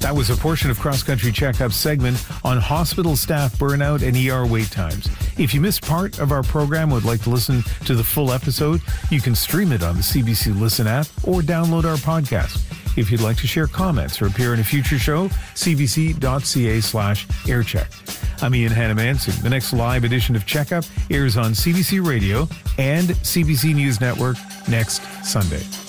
That was a portion of Cross Country Checkup's segment on hospital staff burnout and ER wait times. If you missed part of our program and would like to listen to the full episode, you can stream it on the CBC Listen app or download our podcast. If you'd like to share comments or appear in a future show, cbc.ca/aircheck. I'm Ian Hannah-Manson. The next live edition of Checkup airs on CBC Radio and CBC News Network next Sunday.